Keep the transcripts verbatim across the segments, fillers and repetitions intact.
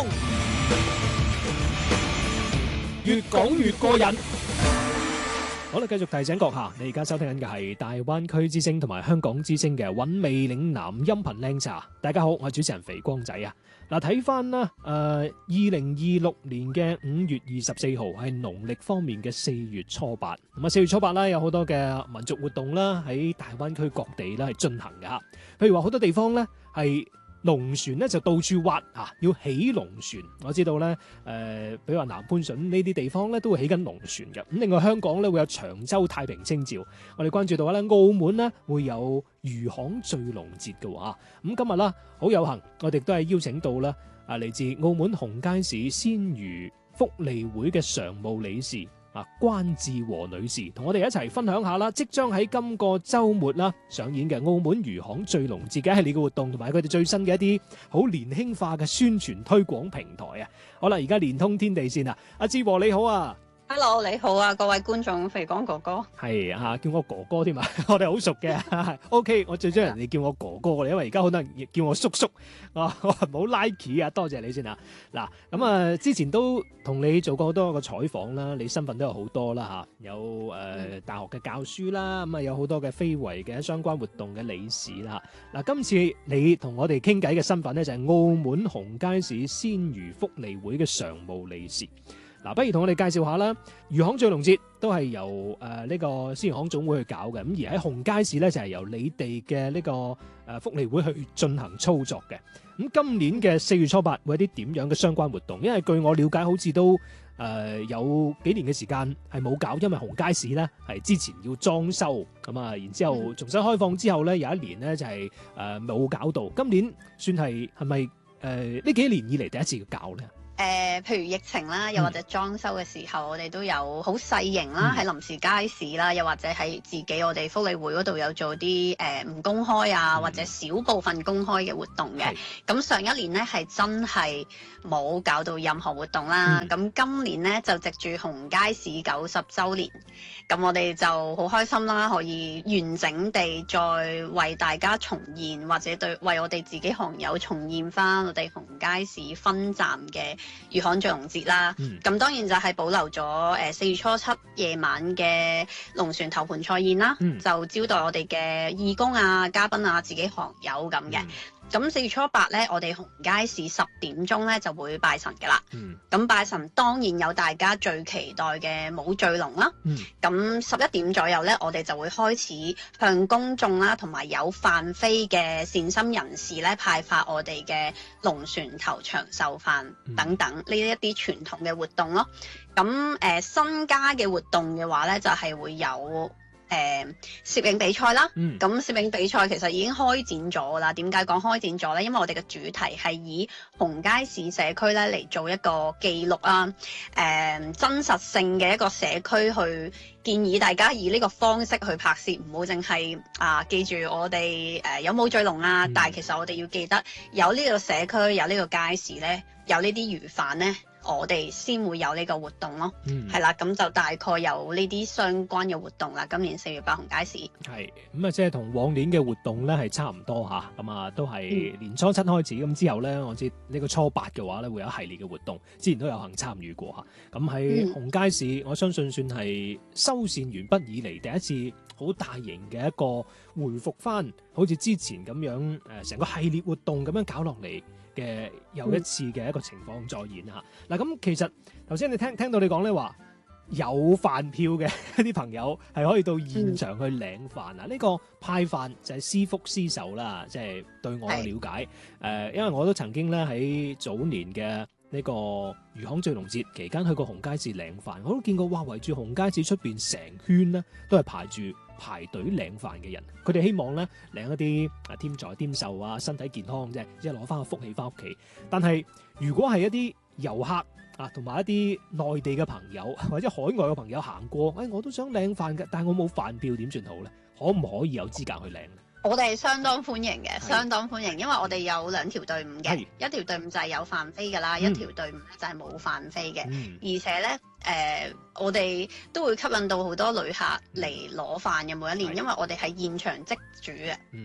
風，越講越過癮。好啦，繼續提醒閣下，你而家收聽緊嘅係大灣區之聲同埋香港之聲嘅韻味嶺南音頻靚茶。大家好，我係主持人肥光仔啊。嗱，睇翻啦，誒，二零二六年嘅五月二十四號係農曆方面嘅四月初八。咁啊，四月初八啦，有好多嘅民族活動啦，喺大灣區各地啦係進行嘅吓。譬如話好多地方咧係龍船咧就到處挖啊，要起龍船。我知道咧，誒、呃，比如話南番順呢啲地方咧都會起緊龍船嘅。咁另外香港咧會有長洲太平清醮。我哋關注到咧，澳門咧會有漁行醉龍節嘅話。咁今日啦，好有幸，我哋都係邀請到啦啊嚟自澳門紅街市鮮魚福利會嘅常務理事啊關志和女士，同我哋一齊分享下啦，即將喺今個週末啦上演嘅澳門漁行醉龍節嘅一系列嘅活動，同埋佢哋最新嘅一啲好年輕化嘅宣傳推廣平台啊！好啦，而家連通天地線啊，阿志和你好啊！ Hello， 你好啊，各位觀眾，肥光哥哥係啊，叫我哥哥添啊，我哋好熟嘅。OK， 我最中意人哋叫我哥哥嘅，因為而家好多人叫我叔叔。啊，我係冇 like 啊，多謝你先啊。嗱，咁啊，之前都同你做過好多個採訪啦，你身份都有好多啦嚇，有誒、呃、大學嘅教書啦，咁啊有好多嘅非遺嘅相關活動嘅理事啦。嗱，今次你同我哋傾偈嘅身份咧就係澳門紅街市鮮魚福利會嘅常務理事。嗱，不如同我哋介紹下啦。漁行醉龍節都係由誒呢、呃這個鮮魚行總會去搞嘅，咁而喺紅街市咧就係、是、由你哋嘅呢個誒、呃、福利會去進行操作嘅。咁今年嘅四月初八會有啲點樣嘅相關活動？因為據我了解，好似都誒、呃、有幾年嘅時間係冇搞，因為紅街市咧係之前要裝修咁啊，然之後重新開放之後咧有一年咧就係誒冇搞到。今年算係係咪誒呢幾年以嚟第一次要搞咧？ 誒、呃，譬如疫情啦，又或者裝修嘅時候，嗯、我哋都有好細型啦，喺、嗯、臨時街市啦，又或者喺自己我哋福利會嗰度有做啲誒唔公開啊，嗯、或者少部分公開嘅活動嘅。咁是上一年呢，係真係冇搞到任何活動啦。咁、嗯、今年呢，就藉住紅街市九十週年，咁我哋就好開心啦，可以完整地再為大家重現，或者對為我哋自己行友重現翻我哋紅街市分站嘅漁行醉龍節啦，咁、嗯、當然就係保留咗誒四月初七夜晚嘅龍船頭盤菜宴啦，嗯、就招待我哋嘅義工啊、嘉賓啊、自己行友咁嘅。咁四、嗯、月初八咧，我哋紅街市十點鐘咧就會拜神嘅啦。咁、嗯、拜神當然有大家最期待嘅舞醉龍啦。咁十一點左右咧，我哋就會開始向公眾啦，同埋有飯飛嘅善心人士咧派發我哋嘅龍船頭長壽飯等等呢一啲傳統嘅活動咯。咁誒、呃、新加嘅活動嘅話咧，就係、是、會有。誒、呃、攝影比賽啦，咁、嗯、攝影比賽其實已經開展咗啦。點解講開展咗呢？因為我哋嘅主題係以紅街市社區咧嚟做一個記錄啦，誒、呃、真實性嘅一個社區去建議大家以呢個方式去拍攝，唔好淨係啊記住我哋誒、呃、有冇醉龍啊，嗯、但係其實我哋要記得有呢個社區有呢個街市咧，有呢啲魚販咧。我哋先會有呢個活動咯，係啦、嗯，咁就大概有呢啲相關嘅活動啦。今年四月八紅街市係咁啊，即係同往年嘅活動咧係差唔多吓，咁啊都係年初七開始，咁、嗯、之後咧我知呢個初八嘅話咧會有一系列嘅活動，之前都有幸參與過吓。咁喺紅街市，嗯、我相信算係修繕完畢以嚟第一次好大型嘅一個回復翻，好似之前咁樣誒，成個系列活動咁樣搞落嚟。嘅又一次嘅一個情況再現嚇嗱，咁、嗯、其實頭先你聽聽到你講咧話有飯票嘅一啲朋友係可以到現場去領飯啊！呢、嗯、個派飯就係私福私受啦，即、就、係、是、對我嘅了解誒是、呃，因為我都曾經咧喺早年嘅呢個漁行醉龍節期間去過紅街市領飯，我都見過哇，圍住紅街市出邊成圈咧都係排住排隊領飯嘅人，佢哋希望咧領一啲啊添財添壽啊，身體健康啫，即係攞翻個福氣翻屋企。但係如果係一啲遊客啊，同埋一啲內地嘅朋友或者海外嘅朋友行過，誒、哎、我都想領飯嘅，但係我冇飯票點算好咧？可唔可以有資格去領？ 我哋相當歡迎嘅，相當歡迎，因為我哋有兩條隊伍嘅，是一條隊伍就係有飯飛㗎啦，嗯、一條隊伍就係冇飯飛嘅，嗯、而且咧誒、呃，我哋都會吸引到好多旅客嚟攞飯嘅每一年，是因為我哋係現場即煮嘅。嗯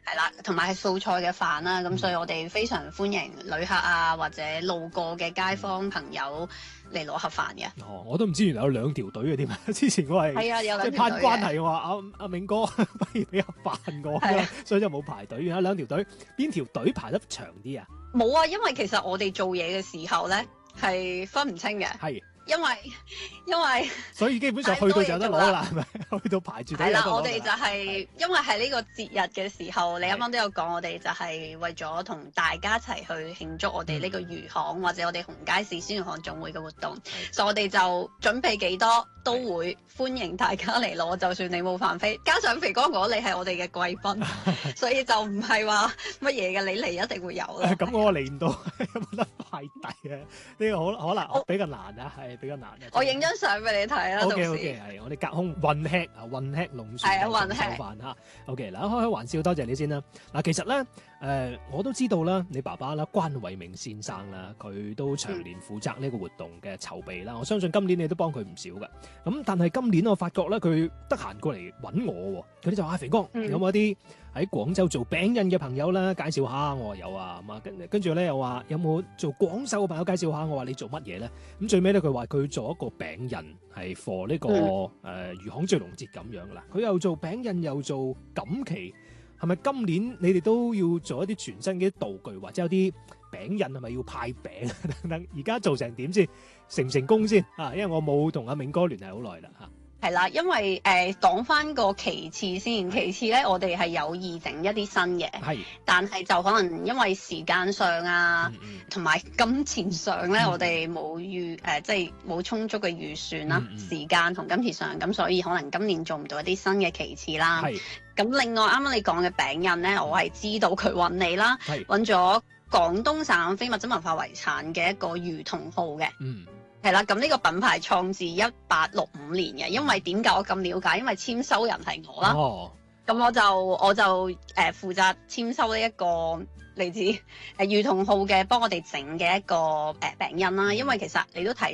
係啦，同埋係素菜嘅飯啦，咁、嗯、所以我哋非常歡迎旅客啊，或者路過嘅街坊朋友嚟攞盒飯嘅。 哦，我都唔知原來有兩條隊嘅添啊！之前我係係啊，有兩條隊嘅。 即係攀關係，我話阿阿明哥不如俾盒飯我，啊、所以就冇排隊。有兩條隊，邊條隊排得長啲啊？ 冇啊，因為其實我哋做嘢嘅時候咧係分唔清嘅。係。因為因為所以基本上去到就有得攞啦，係咪？去到排住隊有得攞。係啦， 我哋就係因為係呢個節日嘅時候，你啱啱都有講，我哋就係為咗同大家一齊去慶祝我哋呢個魚行、嗯、或者我哋紅街市鮮魚行總會嘅活動，所以我哋就準備幾多都會歡迎大家嚟攞，就算你冇飯飛。加上肥哥講你係我哋嘅貴賓，所以就唔係話乜嘢嘅，你嚟一定會有啦。 咁我嚟唔到，有冇得快遞啊？呢、呢個可可能比較難啊，係。比較難嘅， 我影張相俾你睇啦。 O K O K， 係我哋隔空混吃啊，混吃龍船嘅手飯嚇。O K，嗱開開玩笑，多謝你先啦。嗱，其實咧誒、呃，我都知道啦，你爸爸啦，關偉明先生啦，佢都長年負責呢個活動嘅籌備啦。嗯、我相信今年你都幫佢唔少㗎。咁但係今年我發覺咧，佢得閒過嚟揾我，佢哋就話：肥哥，嗯、有冇一啲喺廣州做餅印嘅朋友啦，介紹下。我話有啊，咁啊跟跟住咧又話有冇做廣繡嘅朋友介紹下。我話你做乜嘢咧？咁最尾咧佢話佢做一個餅印係 for 呢個誒魚行醉龍節咁樣噶啦。佢又做餅印又做錦旗，係咪今年你哋都要做一啲全新嘅道具，或者有啲餅印係咪要派餅等等？而家做成點先？成唔成功先啊？因為我冇同阿明哥聯繫好耐啦嚇。 係啦，因為誒講翻個其次先，其次咧我哋係有意整一啲新嘅，係，但係就可能因為時間上啊，同、嗯、埋金錢上咧、嗯，我哋冇預誒，即係冇充足嘅預算啦、嗯，時間同金錢上，咁所以可能今年做唔到一啲新嘅其次啦。係，咁另外啱啱你講嘅餅印咧，我係知道佢揾你啦，揾咗廣東省非物質文化遺產嘅一個魚同號嘅。嗯。係啦，咁呢個品牌創自一八六五年嘅，因為點解我咁了解？因為簽收人係我啦，咁、哦、我就我就誒、呃、負責簽收呢一個嚟自誒魚同號嘅幫我哋整嘅一個誒、呃、餅印啦。因為其實你都提